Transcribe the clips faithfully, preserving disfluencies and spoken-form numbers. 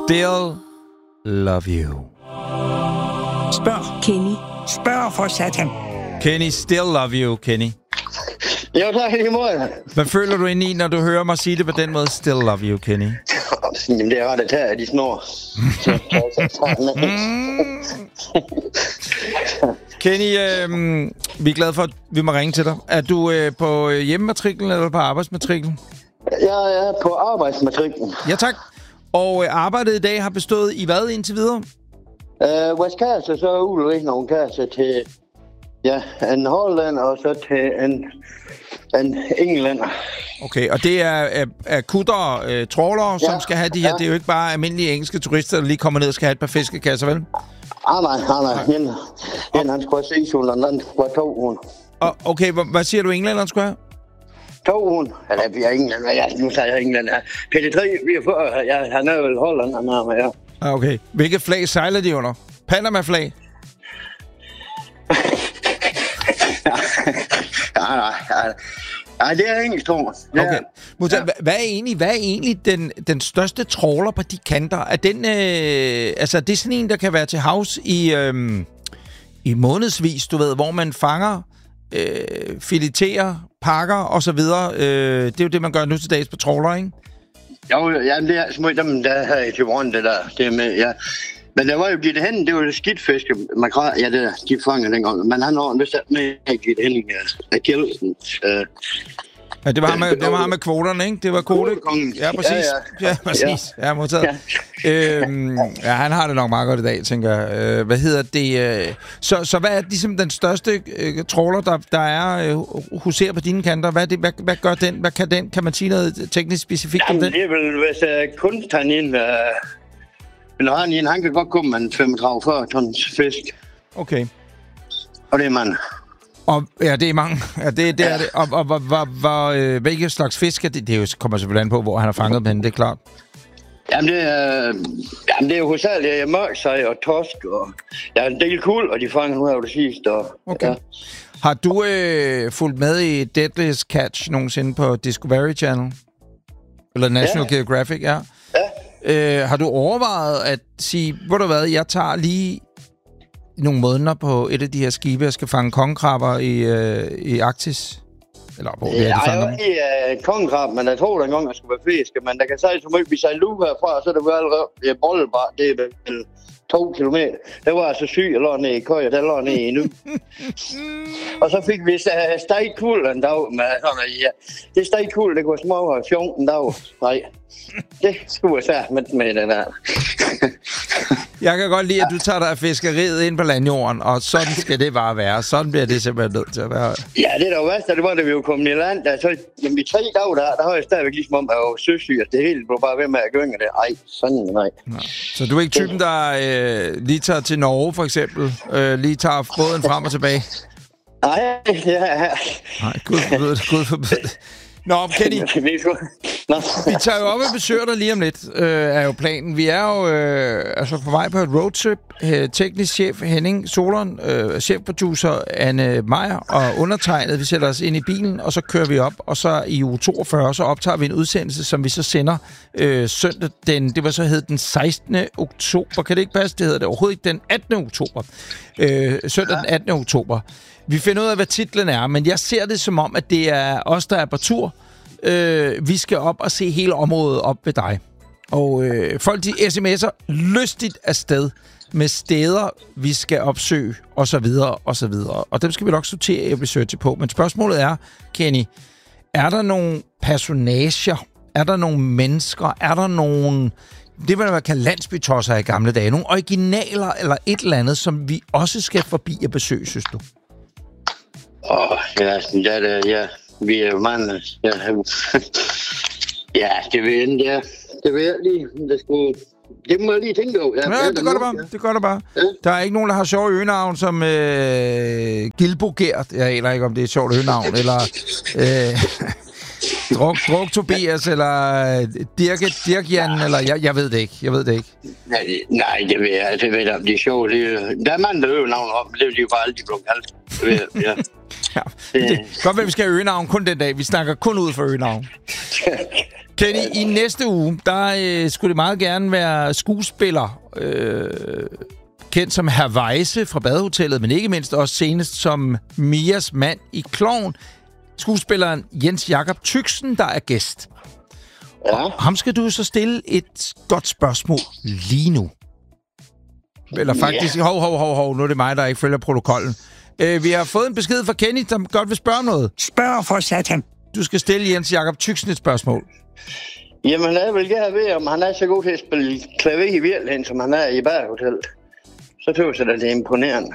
Still Love You. Spørg. Kenny. Spørg for satan. Kenny, Still Love You, Kenny. Jo, tak i måde. Hvad føler du ind i, når du hører mig sige det på den måde? Still Love You, Kenny. Jamen, det er ret at tage af de snor. Kenny, øh, vi er glade for, at vi må ringe til dig. Er du øh, på hjemmematriklen eller på arbejdsmatriklen? Jeg er på arbejdsmatriklen. Ja, tak. Og øh, arbejdet i dag har bestået i hvad indtil videre? Uh, West Kasse, så udleveret nogle kasser til ja, en hollænder og så til en, en englænder. Okay, og det er, er, er kutter, øh, trawlere, ja, som skal have de her. Ja. Det er jo ikke bare almindelige engelske turister, der lige kommer ned og skal have et par fiskekasser, vel? Ah, nej, nej, nej. En, en han skulle have seks hundrede, og den anden skulle have to hundrede. Og, okay, hvad, hvad siger du, englænderen skulle have? to hundrede. Eller vi er englænder. Ja, nu siger jeg englænder. P D tre, vi er for. Ja, han er vel hollænder, han er med, ja. Ah, okay. Hvilket flag sejler de under? Panama-flag? ja, nej, nej. Nej, det er engelsk, Thomas. Ja. Okay. Musa, ja. hvad, er egentlig, hvad er egentlig den, den største trawler på de kanter? Er den, øh, altså, det er sådan en, der kan være til havs i, øh, i månedsvis, du ved, hvor man fanger, øh, fileterer, pakker og så videre. Øh, det er jo det, man gør nu til dags på trawler, ikke? Jo, ja, det er små dem, der her i Thyborøn, det der. Det er med, ja. Men der var jo Gitte Henning, det var jo skidtfiske. Makrel, ja, det der, de fanger dengang. Men han har vist med Gitte Henning af Kjeldsen. Øh. Ja, det var ham med, det var ham med kvoterne, ikke? Det var kvote. Ja, præcis. Ja, ja. ja præcis. Ja, ja modtaget. Ja. Øhm, ja, han har det nok meget godt i dag, tænker jeg. Øh, hvad hedder det? Øh, så, så hvad er ligesom den største øh, trawler, der, der er øh, huserer på dine kanter? Hvad, er det, hvad, hvad gør den? Hvad kan den? Kan man sige noget teknisk specifikt Jamen, om den? det er vel, hvis uh, kunsthanden, uh, når han ind, han kan godt komme med en femogtredive til fyrre tons fisk. Okay. Og det er man. Og, ja, det er mange. Ja, det, det ja. er det. Og, og, og, og, og øh, hvilke slags fisk er det? Det er jo, kommer selvfølgelig an på, hvor han har fanget dem henne, det er klart. Jamen, det er, jamen, det er jo hovedsageligt mørksej og torsk, og ja, en del kul, og de fanger nu her det sidste. Og, okay. Ja. Har du øh, fulgt med i Deadliest Catch nogensinde på Discovery Channel? Eller National ja. Geographic, ja. ja. Øh, har du overvejet at sige, hvor du hvad, jeg tager lige nogle måneder på et af de her skibe, jeg skal fange kongekrabber i, øh, i Arktis? Eller hvor ja, jeg er jo ikke uh, kongekrab, men jeg tror dengang, jeg skulle være fiske. Men der kan sige så meget, vi sejler lu herfra, så er det jo allerede boldbar. Det er vel to kilometer. Det var altså syg, jeg lå nede i køjer, der lå nede endnu. Og så fik vi uh, stegt kul en dag. Med, sådan, ja. Det stegt kul, det går små fjorten dage. Nej, det skulle jeg sige med, med det der. Jeg kan godt lide, at du tager dig af fiskeriet ind på landjorden, og sådan skal det bare være. Sådan bliver det simpelthen nødt til at være. Ja, det er da jo værst, at det var, da vi jo kom i land. Der, så, jamen, i tre dage, der, der har jeg stadigvæk ligesom om, at jeg var søsyg, og det hele blev bare ved med at gynge det. Ej, sådan nej. Ja. Så du er ikke typen, der øh, lige tager til Norge, for eksempel? Øh, lige tager båden frem og tilbage? Nej, ja. Nej, gud forbyde det, gud forbyde det. Nå, Kenny, vi tager jo op og besøger dig lige om lidt, øh, er jo planen. Vi er jo øh, altså på vej på et roadtrip. Øh, teknisk chef Henning Solon, øh, chefproducer Anne Meyer og undertegnet. Vi sætter os ind i bilen, og så kører vi op. Og så i uge toogfyrre, så optager vi en udsendelse, som vi så sender øh, søndag den, det var så hed den sekstende oktober. Kan det ikke passe? Det hedder det overhovedet ikke den attende oktober. Øh, søndag den attende oktober. Vi finder ud af, hvad titlen er, men jeg ser det som om, at det er os, der er på tur. Øh, vi skal op og se hele området op ved dig. Og øh, folk, de sms'er lystigt afsted med steder, vi skal opsøge, og så videre, og så videre. Og dem skal vi nok sortere i research på. Men spørgsmålet er, Kenny, er der nogle personager? Er der nogle mennesker? Er der nogle... Det vil man kalde landsbytosser i gamle dage. Nogle originaler eller et eller andet, som vi også skal forbi at besøge, synes du? Åh, oh, ja, ja, det, ja, vi er jo mange, ja, ja, det ved jeg, ja, det ved jeg lige, det skulle, det må jeg lige tænke over. Ja, ja, det gør det bare, ja. det gør det bare. Ja. Der er ikke nogen, der har sjove øgenavn som øh, Gilbogert, jeg aner ikke, om det er et sjovt øgenavn, eller øh, Druk, Druk Tobias, eller Dirke, Dirk-Jan, eller jeg, jeg ved det ikke, jeg ved det ikke. Nej, det, nej, det ved jeg, det ved jeg, det er sjovt. Det, der er mange, der øgenavn om, men det er jo bare altid blevet kaldt. Det ved jeg, ja. Ja, det er godt, at vi skal have øgenavn kun den dag. Vi snakker kun ud for øgenavn. Kenny, i næste uge, der øh, skulle det meget gerne være skuespiller, øh, kendt som Herr Weisse fra Badehotellet, men ikke mindst også senest som Mias mand i Klovn, skuespilleren Jens Jakob Tychsen, der er gæst. Ja. Og ham skal du så stille et godt spørgsmål lige nu. Eller faktisk, yeah. hov, hov, hov, hov, nu er det mig, der ikke følger protokollen. Øh, vi har fået en besked fra Kenny, der godt vil spørge noget. Spørg for satan. Du skal stille Jens Jakob Tychsen et spørgsmål. Jamen, jeg vil gerne ved, om han er så god til at spille klaver i virkeligheden, som han er i Badehotellet. Så tror jeg, at det er imponerende.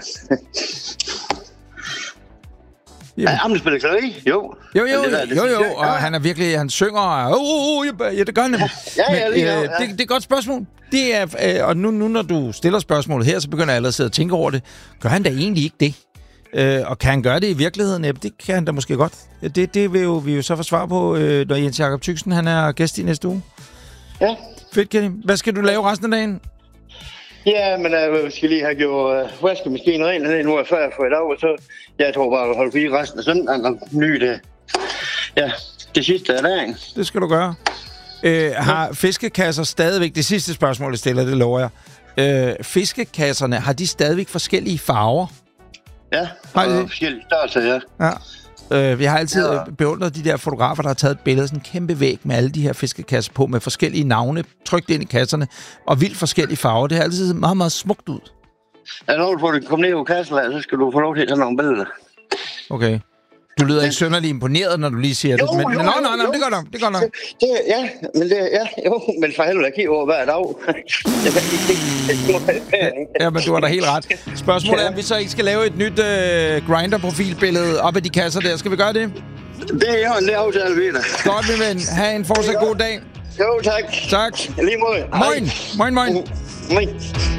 Ja, han spiller klaver? Jo. Jo, jo, det der, det jo, jo, jo, og ja. Han er virkelig, han synger, og oh, oh, oh, ja, det gør han. Ja, ja, lige Men, øh, ja. det, det er et godt spørgsmål. Det er, øh, og nu, nu, når du stiller spørgsmålet her, så begynder jeg allerede at sidde og tænke over det. Gør han da egentlig ikke det? Øh, og kan han gøre det i virkeligheden? Ja, det kan han da måske godt. Det, det vil jo, vi jo så få svar på, øh, når Jens Jakob Tychsen, han er gæst i næste uge. Ja. Fedt, Kenny. Hvad skal du lave resten af dagen? Ja, men jeg skal lige have gjort uh, vaskemaskinen ren her nu er færdig for i dag, og så jeg tror bare at holde fri resten af søndagen og nye det. Ja, det sidste af dagen. Det skal du gøre. Øh, har fiskekasser stadigvæk, det sidste spørgsmål, jeg stiller, det lover jeg. Øh, fiskekasserne, har de stadigvæk forskellige farver? Ja, har de forskellige størrelser, ja. Ja. Øh, vi har altid ja. beundret de der fotografer, der har taget et billede, sådan en kæmpe væg med alle de her fiskekasser på, med forskellige navne trykt ind i kasserne, og vildt forskellige farver. Det har altid meget, meget smukt ud. Ja, når du får komme ned på kassen, så skal du få lov til at tage nogle billeder. Okay. Du lyder ikke synderligt imponeret, når du lige siger jo, det. Men, jo, men nej, nej, nej, jo. det gør nok. Det gør nok. Det, det, ja, men det, ja, jo, men for helvede, jeg kigger over hver dag. Ja, men du har da helt ret. Spørgsmålet er, om vi så ikke skal lave et nyt øh, Grindr-profilbillede op af de kasser der. Skal vi gøre det? Det er jo en aftale ved dig. Godt, min ven. Ha' en fortsat god dag. Jo, tak. Tak. Lige måde. Moin. Moin, moin. Moin.